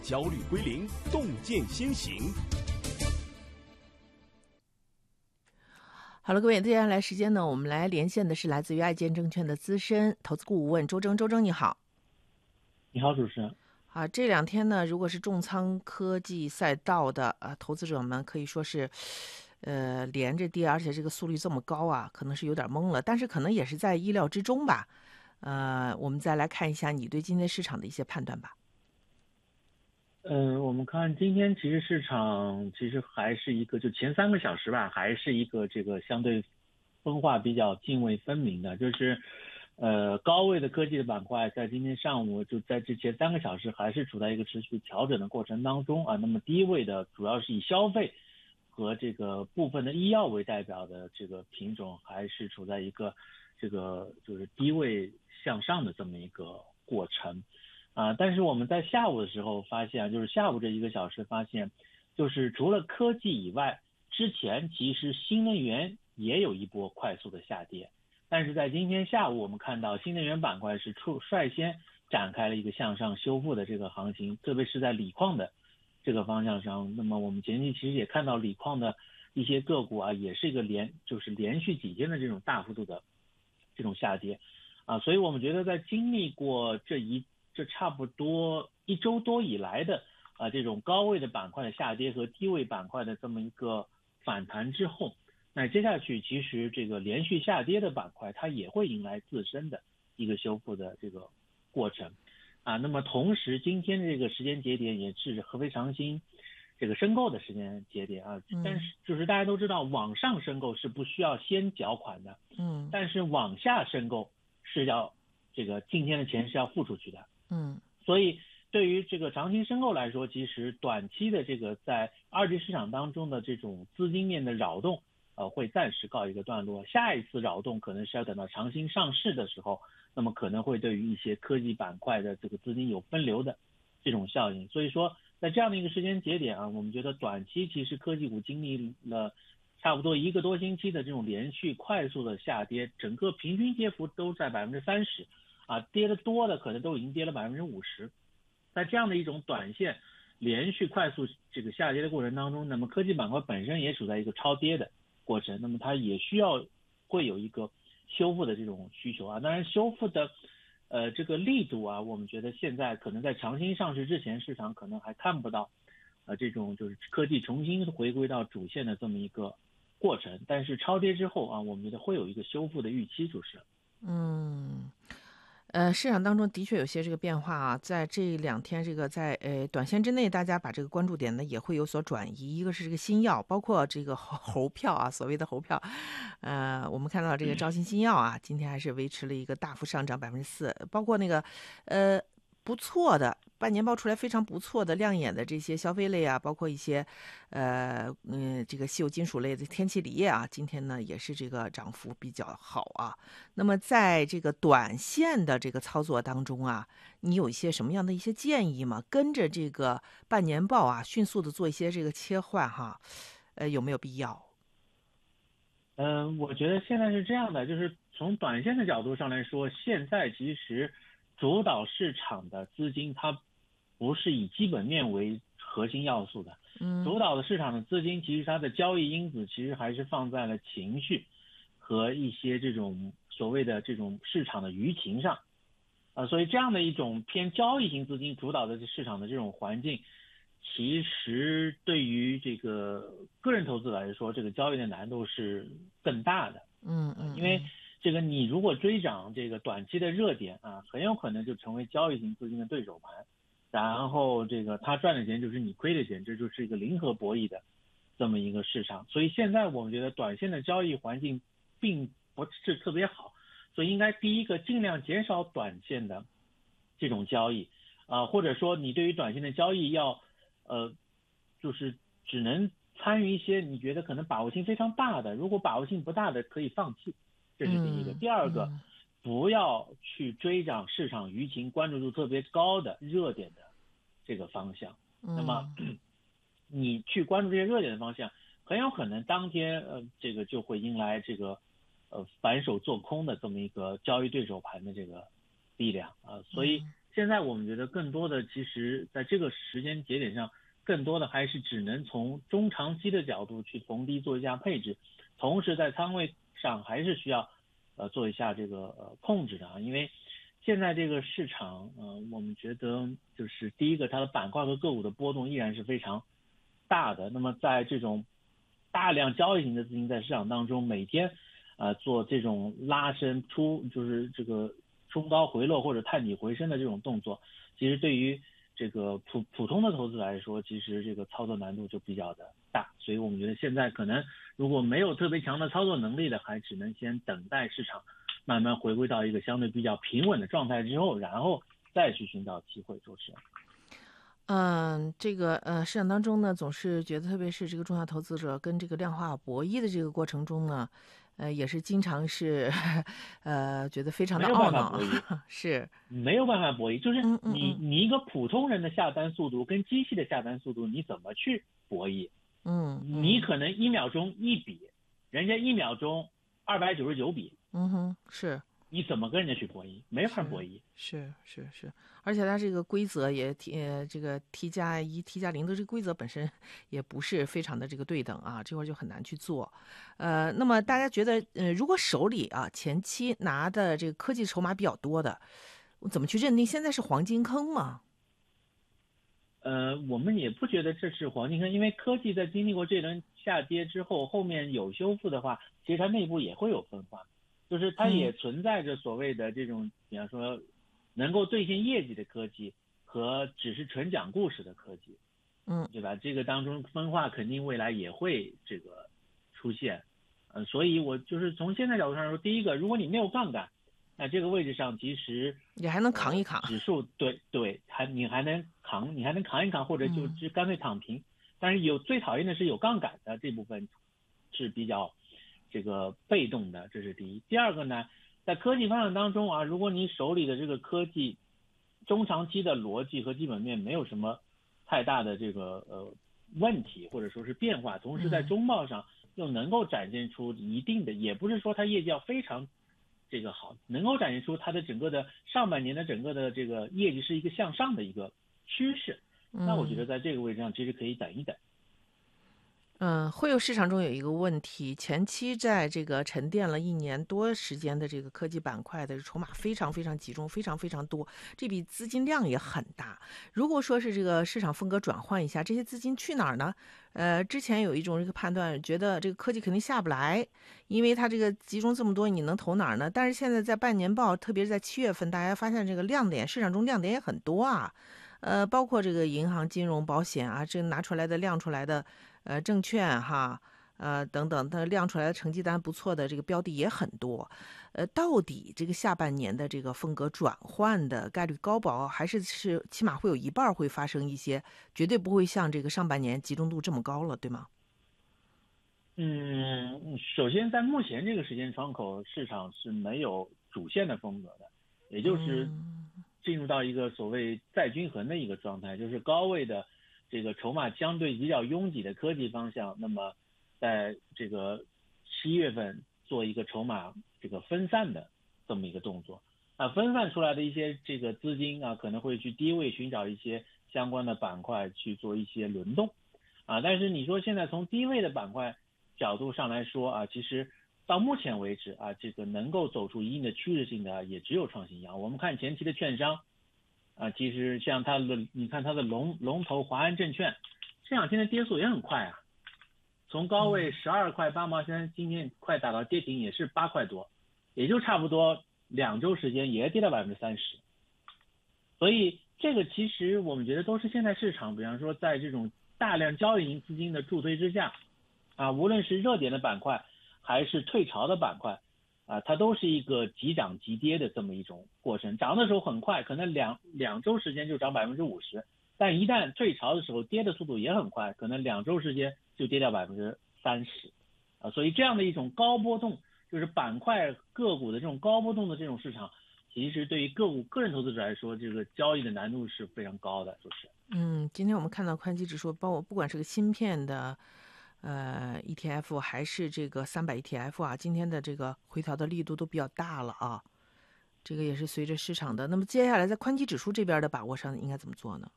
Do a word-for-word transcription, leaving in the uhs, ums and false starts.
焦虑归零，洞见先行。 好了，各位，接下来时间呢，我们来连线的是来自于爱建证券的资深投资顾问周征。周征你好。 你好，主持人。 啊，这两天呢，如果是重仓科技赛道的呃投资者们，可以说是，呃，连着跌，而且这个速率这么高啊，可能是有点懵了，但是可能也是在意料之中吧。呃，我们再来看一下你对今天市场的一些判断吧。 嗯、呃，我们看今天其实市场其实还是一个，就前三个小时吧，还是一个这个相对分化比较泾渭分明的，就是。呃，高位的科技的板块在今天上午就在之前三个小时还是处在一个持续调整的过程当中啊。那么低位的主要是以消费和这个部分的医药为代表的这个品种，还是处在一个这个就是低位向上的这么一个过程啊。但是我们在下午的时候发现，就是下午这一个小时发现，就是除了科技以外，之前其实新能源也有一波快速的下跌。但是在今天下午，我们看到新能源板块是出率先展开了一个向上修复的这个行情，特别是在锂矿的这个方向上。那么我们前期其实也看到锂矿的一些个股啊，也是一个连就是连续几天的这种大幅度的这种下跌啊，所以我们觉得在经历过这一这差不多一周多以来的啊这种高位的板块的下跌和低位板块的这么一个反弹之后。那接下去其实这个连续下跌的板块它也会迎来自身的一个修复的这个过程啊。那么同时今天的这个时间节点也是合肥长兴这个申购的时间节点啊，但是就是大家都知道往上申购是不需要先缴款的， 嗯， 但是往下申购是要这个今天的钱是要付出去的， 嗯， 所以对于这个长兴申购来说，其实短期的这个在二级市场当中的这种资金面的扰动。呃，会暂时告一个段落，下一次扰动可能是要等到长兴上市的时候，那么可能会对于一些科技板块的这个资金有分流的这种效应。所以说，在这样的一个时间节点啊，我们觉得短期其实科技股经历了差不多一个多星期的这种连续快速的下跌，整个平均跌幅都在百分之三十，啊，跌得多的可能都已经跌了百分之五十。在这样的一种短线连续快速这个下跌的过程当中，那么科技板块本身也处在一个超跌的过程，那么它也需要会有一个修复的这种需求啊。当然修复的呃这个力度啊，我们觉得现在可能在长兴上市之前，市场可能还看不到呃这种就是科技重新回归到主线的这么一个过程。但是超跌之后啊，我们觉得会有一个修复的预期，就是嗯。呃，市场当中的确有些这个变化啊，在这两天这个在呃短线之内，大家把这个关注点呢也会有所转移。一个是这个新药，包括这个猴猴票啊，所谓的猴票，呃，我们看到这个招新新药啊，今天还是维持了一个大幅上涨百分之四，包括那个呃不错的半年报出来非常不错的亮眼的这些消费类啊，包括一些呃嗯这个稀有金属类的天齐锂业啊，今天呢也是这个涨幅比较好啊。那么在这个短线的这个操作当中啊，你有一些什么样的一些建议吗？跟着这个半年报啊，迅速的做一些这个切换哈，呃，有没有必要？ 嗯、呃，我觉得现在是这样的，就是从短线的角度上来说，现在其实主导市场的资金它不是以基本面为核心要素的， 嗯， 主导的市场的资金其实它的交易因子其实还是放在了情绪和一些这种所谓的这种市场的舆情上，呃，所以这样的一种偏交易型资金主导的市场的这种环境，其实对于这个个人投资来说，这个交易的难度是更大的。 嗯嗯， 因为这个你如果追涨这个短期的热点啊，很有可能就成为交易型资金的对手盘，然后这个他赚的钱就是你亏的钱，这就是一个零和博弈的这么一个市场。所以现在我们觉得短线的交易环境并不是特别好，所以应该第一个尽量减少短线的这种交易啊、呃，或者说你对于短线的交易要呃就是只能参与一些你觉得可能把握性非常大的，如果把握性不大的可以放弃，这是第一个。 嗯、 第二个、 嗯， 不要去追涨市场舆情关注度特别高的热点的这个方向。 嗯、 那么你去关注这些热点的方向，很有可能当天呃这个就会迎来这个呃反手做空的这么一个交易对手盘的这个力量啊、呃，所以现在我们觉得更多的，其实在这个时间节点上，更多的还是只能从中长期的角度去逢低做一下配置，同时在仓位上还是需要呃做一下这个呃控制的啊，因为现在这个市场呃我们觉得就是第一个它的板块和个股的波动依然是非常大的，那么在这种大量交易型的资金在市场当中每天呃做这种拉升出就是这个冲高回落或者探底回升的这种动作，其实对于这个普普通的投资来说，其实这个操作难度就比较的大，所以我们觉得现在可能如果没有特别强的操作能力的，还只能先等待市场慢慢回归到一个相对比较平稳的状态之后，然后再去寻找机会。主持人。 嗯，这个呃，市场当中呢，总是觉得，特别是这个中小投资者跟这个量化博弈的这个过程中呢，呃，也是经常是，呃，觉得非常的懊恼啊，是没有办法博弈，就是嗯嗯你嗯你一个普通人的下单速度跟机器的下单速度，你怎么去博弈？ 嗯， 你可能一秒钟一笔，人家一秒钟二百九十九笔， 嗯哼，是。 你怎么跟人家去博弈？没法博弈。 是是是，而且它这个规则也 T 呃这个 T 加一 T 加零的这个规则本身也不是非常的这个对等啊，这块就很难去做。呃，那么大家觉得，呃，如果手里啊前期拿的这个科技筹码比较多的，怎么去认定现在是黄金坑吗？ 呃，我们也不觉得这是黄金坑，因为科技在经历过这轮下跌之后，后面有修复的话，其实它内部也会有分化。就是它也存在着所谓的这种，比方说能够兑现业绩的科技和只是纯讲故事的科技， 嗯， 对吧？这个当中分化肯定未来也会这个出现，呃，所以我就是从现在角度上说，第一个，如果你没有杠杆，那这个位置上其实也还能扛一扛， 呃、指数对对，还你还能扛，你还能扛一扛，或者就就干脆躺平。嗯、但是有最讨厌的是有杠杆的这部分是比较。这个被动的，这是第一。第二个呢，在科技方向当中啊，如果你手里的这个科技中长期的逻辑和基本面没有什么太大的这个呃问题或者说是变化，同时在中报上又能够展现出一定的，也不是说它业绩要非常这个好，能够展现出它的整个的上半年的整个的这个业绩是一个向上的一个趋势，那我觉得在这个位置上其实可以等一等。 嗯，会有市场中有一个问题，前期在这个沉淀了一年多时间的这个科技板块的筹码非常非常集中，非常非常多，这笔资金量也很大。如果说是这个市场风格转换一下，这些资金去哪儿呢？呃，之前有一种这个判断，觉得这个科技肯定下不来，因为它这个集中这么多，你能投哪儿呢？但是现在在半年报，特别是在七月份，大家发现这个亮点，市场中亮点也很多啊。呃，包括这个银行、金融、保险啊，这拿出来的、亮出来的，呃，证券哈，呃等等，它亮出来的成绩单不错的这个标的也很多。呃，到底这个下半年的这个风格转换的概率高不高？还是是起码会有一半会发生一些，绝对不会像这个上半年集中度这么高了，对吗？ 嗯，首先在目前这个时间窗口，市场是没有主线的风格的，也就是进入到一个所谓再均衡的一个状态，就是高位的这个筹码相对比较拥挤的科技方向，那么在这个七月份做一个筹码这个分散的这么一个动作，啊，分散出来的一些这个资金啊，可能会去低位寻找一些相关的板块去做一些轮动，啊，但是你说现在从低位的板块角度上来说啊，其实到目前为止啊，这个能够走出一定的趋势性的也只有创新药。我们看前期的券商啊，其实像它的，你看它的龙龙头华安证券，这两天的跌速也很快啊，从高位十二块八毛三，今天快打到跌停也是八块多，也就差不多两周时间也跌到百分之三十。所以这个其实我们觉得都是现在市场，比方说在这种大量交易型资金的助推之下。啊，无论是热点的板块还是退潮的板块，啊，它都是一个急涨急跌的这么一种过程。涨的时候很快，可能两两周时间就涨百分之五十，但一旦退潮的时候，跌的速度也很快，可能两周时间就跌掉百分之三十。啊，所以这样的一种高波动，就是板块个股的这种高波动的这种市场，其实对于个股个人投资者来说，这个交易的难度是非常高的，就是。 嗯，今天我们看到宽基指数，包括不管是个芯片的。呃 ，E T F 还是这个三百 E T F 啊，今天的这个回调的力度都比较大了啊。 这个也是随着市场的。那么接下来在宽基指数这边的把握上应该怎么做呢？